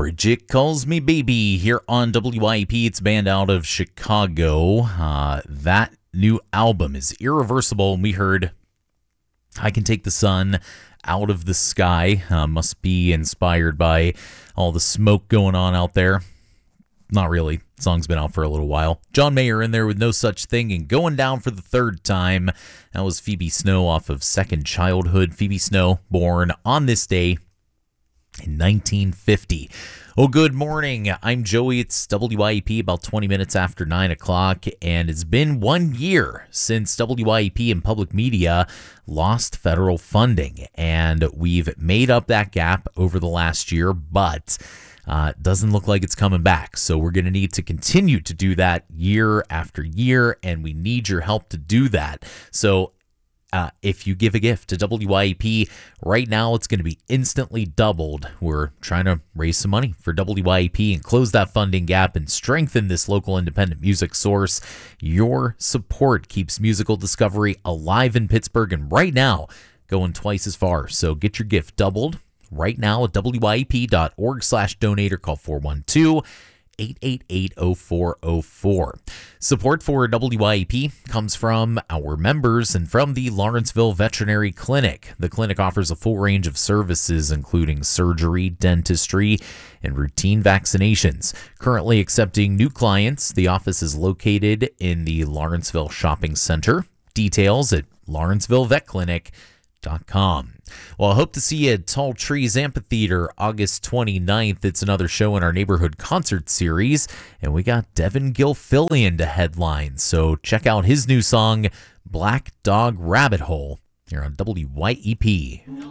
Bridget Calls Me Baby here on WIP. It's a band out of Chicago. That new album is Irreversible, and we heard I Can Take the Sun Out of the Sky. Must be inspired by all the smoke going on out there. Not really. The song's been out for a little while. John Mayer in there with No Such Thing and Going Down for the Third Time. That was Phoebe Snow off of Second Childhood. Phoebe Snow, born on this day in 1950. Well, good morning. I'm Joey. It's WIP about 20 minutes after 9 o'clock, and it's been 1 year since WIP and public media lost federal funding, and we've made up that gap over the last year, but doesn't look like it's coming back. So we're going to need to continue to do that year after year, and we need your help to do that. So if you give a gift to WIP right now, it's going to be instantly doubled. We're trying to raise some money for WIP and close that funding gap and strengthen this local independent music source. Your support keeps musical discovery alive in Pittsburgh, and right now going twice as far. So get your gift doubled right now at WIP.org/donate or call 412-888-0404. Support for WIP comes from our members and from the Lawrenceville Veterinary Clinic. The clinic offers a full range of services, including surgery, dentistry, and routine vaccinations. Currently accepting new clients, the office is located in the Lawrenceville Shopping Center. Details at lawrencevillecvetclinic.com. Well, I hope to see you at Tall Trees Amphitheater August 29th. It's another show in our neighborhood concert series, and we got Devin Gilfillian to headline. So check out his new song, Black Dog Rabbit Hole, here on WIEP.